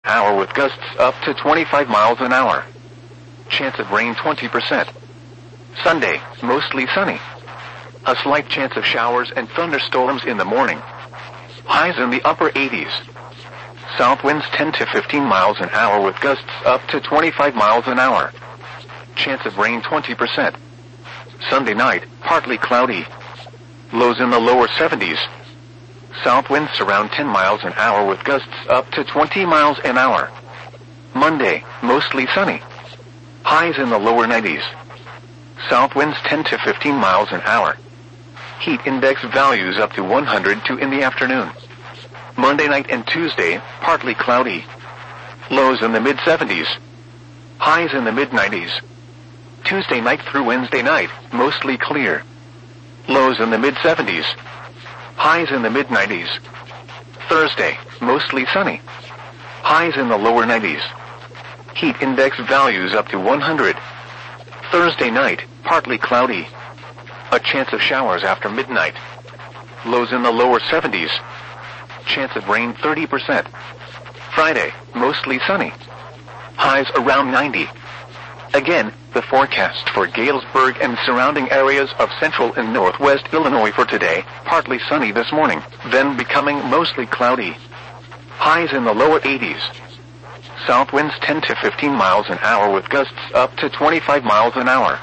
hour with gusts up to 25 miles an hour. Chance of rain 20%. Sunday, mostly sunny. A slight chance of showers and thunderstorms in the morning. Highs in the upper 80s. South winds 10 to 15 miles an hour with gusts up to 25 miles an hour. Chance of rain 20%. Sunday night, partly cloudy. Lows in the lower 70s. South winds around 10 miles an hour with gusts up to 20 miles an hour. Monday, mostly sunny. Highs in the lower 90s. South winds 10 to 15 miles an hour. Heat index values up to 102 in the afternoon. Monday night and Tuesday, partly cloudy. Lows in the mid-70s. Highs in the mid-90s. Tuesday night through Wednesday night, mostly clear. Lows in the mid-70s. Highs in the mid-90s. Thursday, mostly sunny. Highs in the lower 90s. Heat index values up to 100. Thursday night, partly cloudy. A chance of showers after midnight. Lows in the lower 70s. Chance of rain 30%. Friday, mostly sunny. Highs around 90. Again, the forecast for Galesburg and surrounding areas of central and northwest Illinois for today, partly sunny this morning, then becoming mostly cloudy. Highs in the lower 80s. South winds 10 to 15 miles an hour with gusts up to 25 miles an hour.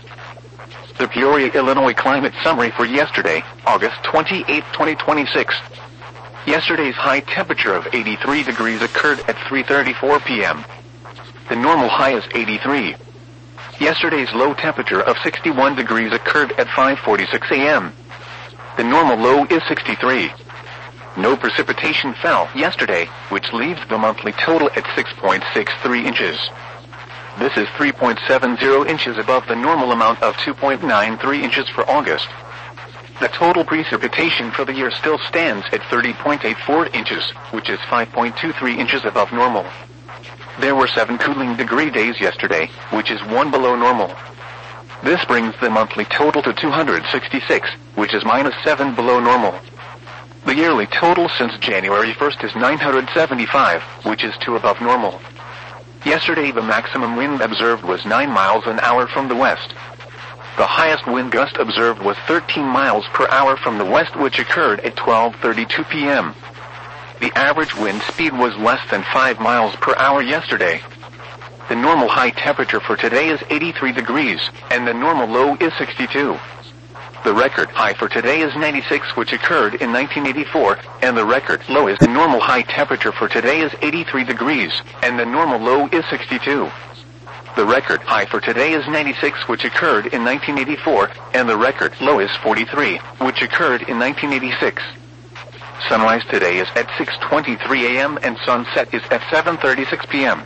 The Peoria, Illinois climate summary for yesterday, August 28, 2026. Yesterday's high temperature of 83 degrees occurred at 3:34 p.m. The normal high is 83. Yesterday's low temperature of 61 degrees occurred at 5:46 a.m. The normal low is 63. No precipitation fell yesterday, which leaves the monthly total at 6.63 inches. This is 3.70 inches above the normal amount of 2.93 inches for August. The total precipitation for the year still stands at 30.84 inches, which is 5.23 inches above normal. There were 7 cooling degree days yesterday, which is 1 below normal. This brings the monthly total to 266, which is -7 below normal. The yearly total since January 1st is 975, which is 2 above normal. Yesterday the maximum wind observed was 9 miles an hour from the west. The highest wind gust observed was 13 miles per hour from the west, which occurred at 12:32 p.m. The average wind speed was less than 5 miles per hour yesterday. The normal high temperature for today is 83 degrees, and the normal low is 62. The record high for today is 96, which occurred in 1984, and the record low is the normal high temperature for today is 83 degrees, and the normal low is 62. The record high for today is 96, which occurred in 1984, and the record low is 43, which occurred in 1986. Sunrise today is at 6:23 a.m. and sunset is at 7:36 p.m.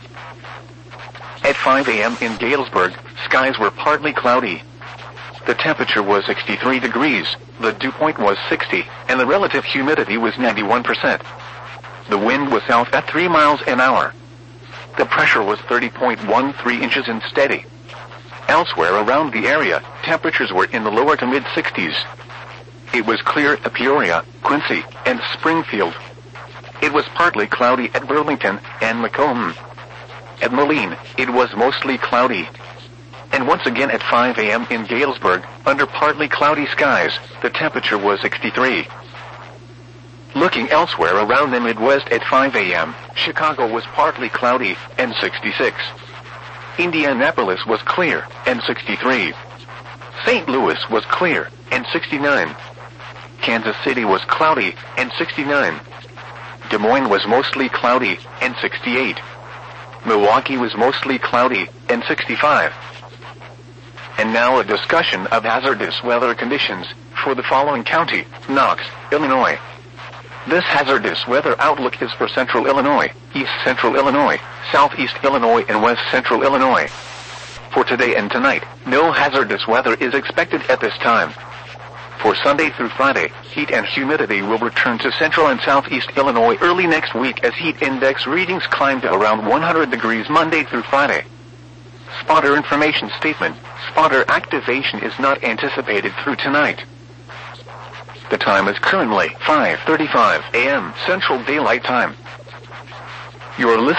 At 5 a.m. in Galesburg, skies were partly cloudy. The temperature was 63 degrees, the dew point was 60, and the relative humidity was 91%. The wind was south at 3 miles an hour. The pressure was 30.13 inches and steady. Elsewhere around the area, temperatures were in the lower to mid-60s. It was clear at Peoria, Quincy, and Springfield. It was partly cloudy at Burlington and Macomb. At Moline, it was mostly cloudy. And once again at 5 a.m. in Galesburg, under partly cloudy skies, the temperature was 63. Looking elsewhere around the Midwest at 5 a.m., Chicago was partly cloudy and 66. Indianapolis was clear and 63. St. Louis was clear and 69. Kansas City was cloudy and 69. Des Moines was mostly cloudy and 68. Milwaukee was mostly cloudy and 65. And now a discussion of hazardous weather conditions for the following county: Knox, Illinois. This hazardous weather outlook is for central Illinois, east central Illinois, southeast Illinois, and west central Illinois. For today and tonight, no hazardous weather is expected at this time. For Sunday through Friday, heat and humidity will return to central and southeast Illinois early next week as heat index readings climb to around 100 degrees Monday through Friday. Spotter information statement: spotter activation is not anticipated through tonight. The time is currently 5:35 a.m. Central Daylight Time. You are listening